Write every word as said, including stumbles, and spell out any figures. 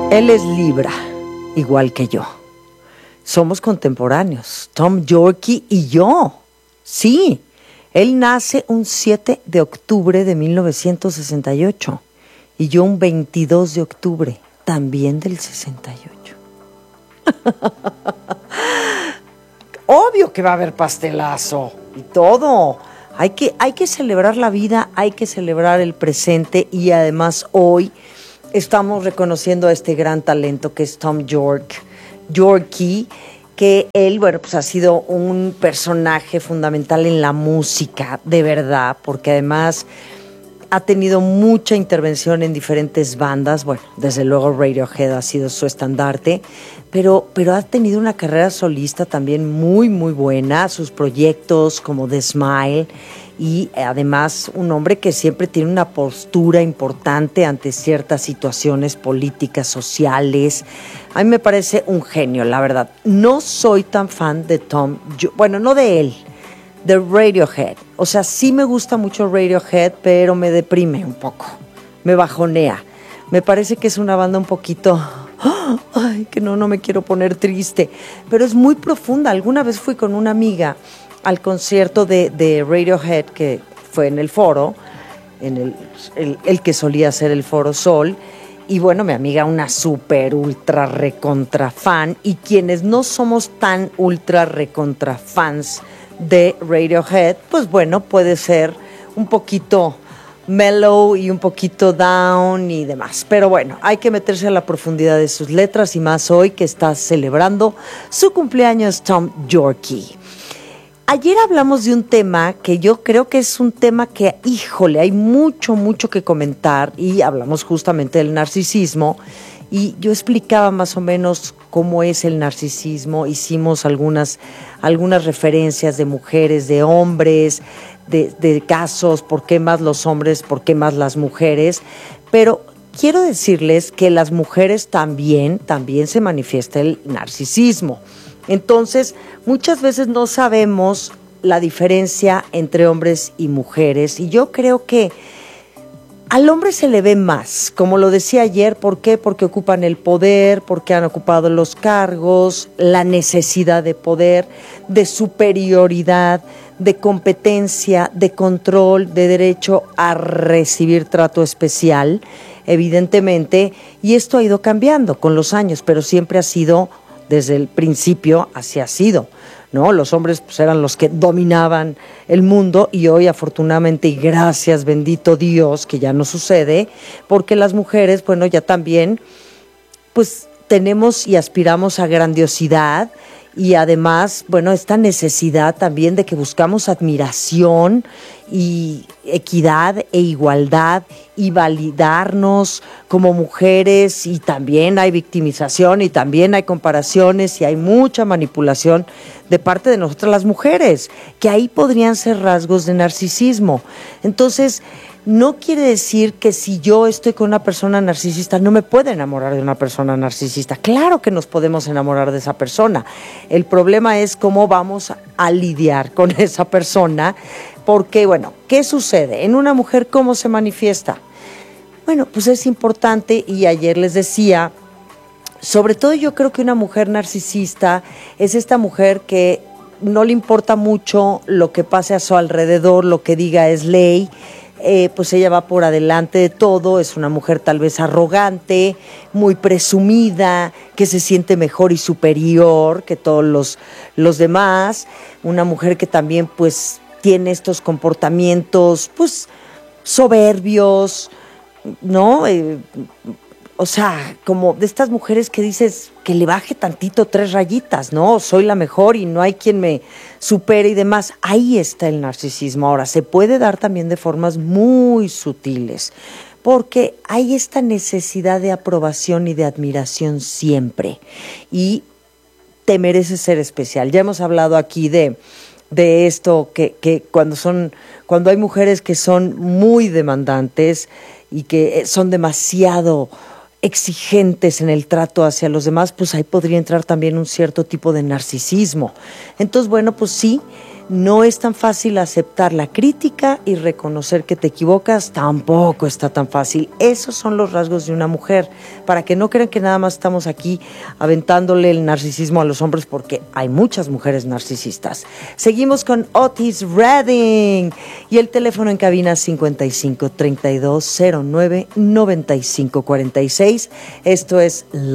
Él es Libra, igual que yo. Somos contemporáneos, Tom Yorke y yo. Sí, él nace un siete de octubre de mil novecientos sesenta y ocho y yo un veintidós de octubre, también del sesenta y ocho. Obvio que va a haber pastelazo y todo. Hay que, hay que celebrar la vida, hay que celebrar el presente y además hoy estamos reconociendo a este gran talento que es Tom Yorke, Yorke, que él, bueno, pues ha sido un personaje fundamental en la música, de verdad, porque además ha tenido mucha intervención en diferentes bandas. Bueno, desde luego Radiohead ha sido su estandarte, pero, pero ha tenido una carrera solista también muy, muy buena, sus proyectos como The Smile, y además un hombre que siempre tiene una postura importante ante ciertas situaciones políticas, sociales. A mí me parece un genio, la verdad. No soy tan fan de Tom, yo, bueno, no de él, de Radiohead. O sea, sí me gusta mucho Radiohead, pero me deprime un poco, me bajonea. Me parece que es una banda un poquito... Ay, que no, no me quiero poner triste, pero es muy profunda. Alguna vez fui con una amiga al concierto de, de Radiohead, que fue en el Foro, en el, el, el que solía ser el Foro Sol, y bueno, mi amiga, una super ultra recontra fan, y quienes no somos tan ultra recontra fans de Radiohead, pues bueno, puede ser un poquito mellow y un poquito down y demás, pero bueno, hay que meterse a la profundidad de sus letras, y más hoy que está celebrando su cumpleaños Tom Yorke. Ayer hablamos de un tema que yo creo que es un tema que, híjole, hay mucho, mucho que comentar, y hablamos justamente del narcisismo, y yo explicaba más o menos cómo es el narcisismo. Hicimos algunas, algunas referencias de mujeres, de hombres, de, de casos, por qué más los hombres, por qué más las mujeres, pero quiero decirles que las mujeres también, también se manifiesta el narcisismo. Entonces, muchas veces no sabemos la diferencia entre hombres y mujeres, y yo creo que al hombre se le ve más, como lo decía ayer. ¿Por qué? Porque ocupan el poder, porque han ocupado los cargos, la necesidad de poder, de superioridad, de competencia, de control, de derecho a recibir trato especial, evidentemente, y esto ha ido cambiando con los años, pero siempre ha sido... Desde el principio así ha sido, ¿no? Los hombres pues, eran los que dominaban el mundo, y hoy afortunadamente, y gracias bendito Dios, que ya no sucede, porque las mujeres, bueno, ya también pues tenemos y aspiramos a grandiosidad, y además, bueno, esta necesidad también de que buscamos admiración y equidad e igualdad y validarnos como mujeres, y también hay victimización y también hay comparaciones y hay mucha manipulación de parte de nosotras las mujeres, que ahí podrían ser rasgos de narcisismo. Entonces, no quiere decir que si yo estoy con una persona narcisista no me puedo enamorar de una persona narcisista. Claro que nos podemos enamorar de esa persona. El problema es cómo vamos a lidiar con esa persona, porque, bueno, ¿qué sucede? En una mujer, ¿cómo se manifiesta? Bueno, pues es importante, y ayer les decía, sobre todo yo creo que una mujer narcisista es esta mujer que no le importa mucho lo que pase a su alrededor, lo que diga es ley. Eh, pues ella va por adelante de todo. Es una mujer tal vez arrogante, muy presumida, que se siente mejor y superior que todos los, los demás. Una mujer que también pues tiene estos comportamientos pues soberbios, ¿no? Eh, o sea, como de estas mujeres que dices que le baje tantito tres rayitas, ¿no? Soy la mejor y no hay quien me supere y demás. Ahí está el narcisismo. Ahora, se puede dar también de formas muy sutiles, porque hay esta necesidad de aprobación y de admiración siempre. Y te mereces ser especial. Ya hemos hablado aquí de, de esto, que, que cuando son, cuando hay mujeres que son muy demandantes y que son demasiado exigentes en el trato hacia los demás, pues ahí podría entrar también un cierto tipo de narcisismo. Entonces, bueno, pues sí, No es tan fácil aceptar la crítica y reconocer que te equivocas, tampoco está tan fácil. Esos son los rasgos de una mujer, para que no crean que nada más estamos aquí aventándole el narcisismo a los hombres, porque hay muchas mujeres narcisistas. Seguimos con Otis Redding y el teléfono en cabina cincuenta y cinco, treinta y dos, cero nueve, noventa y cinco cuarenta y seis. Esto es